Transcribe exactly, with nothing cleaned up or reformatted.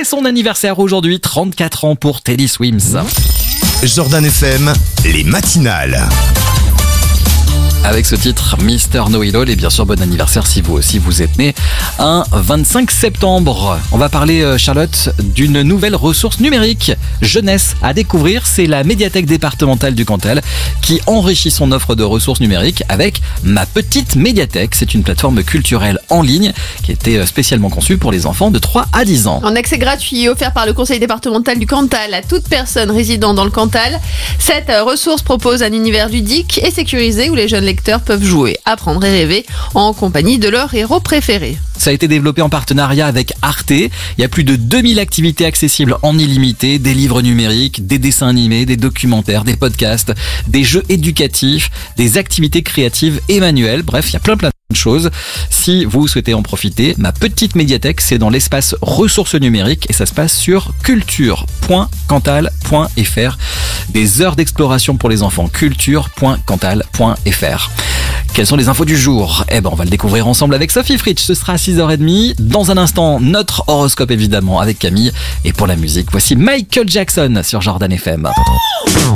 son anniversaire aujourd'hui, trente-quatre ans pour Teddy Swims. Jordan F M, les matinales. Avec ce titre, mister Know-It-All, et bien sûr bon anniversaire si vous aussi vous êtes né un vingt-cinq septembre. On va parler, Charlotte, d'une nouvelle ressource numérique jeunesse à découvrir. C'est la médiathèque départementale du Cantal qui enrichit son offre de ressources numériques avec Ma Petite Médiathèque. C'est une plateforme culturelle en ligne qui a été spécialement conçue pour les enfants de trois à dix ans. En accès gratuit offert par le conseil départemental du Cantal à toute personne résidant dans le Cantal, cette ressource propose un univers ludique et sécurisé où les jeunes lecteurs peuvent jouer, apprendre et rêver en compagnie de leurs héros préférés. Ça a été développé en partenariat avec Arte. Il y a plus de deux mille activités accessibles en illimité, des livres numériques, des dessins animés, des documentaires, des podcasts, des jeux éducatifs, des activités créatives et manuelles. Bref, il y a plein plein de choses. Si vous souhaitez en profiter, Ma Petite Médiathèque, c'est dans l'espace ressources numériques et ça se passe sur culture point cantal point f r. Des heures d'exploration pour les enfants, culture point cantal point f r. Quelles sont les infos du jour ? Eh ben, on va le découvrir ensemble avec Sophie Fritsch. Ce sera à six heures trente. Dans un instant, notre horoscope évidemment avec Camille. Et pour la musique, voici Michael Jackson sur Jordan F M.